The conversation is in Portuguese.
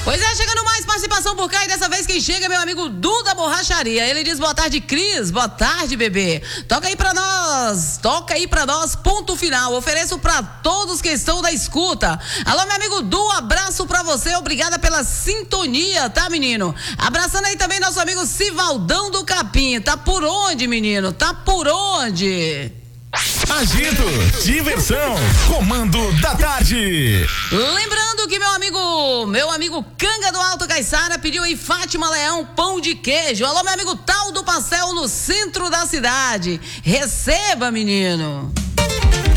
Pois é, chegando mais participação por cá e dessa vez quem chega é meu amigo Du da Borracharia. Ele diz boa tarde, Cris, boa tarde, bebê. Toca aí pra nós, ponto final. Ofereço pra todos que estão da escuta. Alô, meu amigo Du, abraço pra você, obrigada pela sintonia, tá, menino? Abraçando aí também nosso amigo Sivaldão do Capim. Tá por onde, menino? Tá por onde? Agito, diversão, comando da tarde. Lembrando que meu amigo Canga do Alto Caiçara pediu aí Fátima Leão, pão de queijo. Alô, meu amigo Tal do Pastel no centro da cidade. Receba, menino.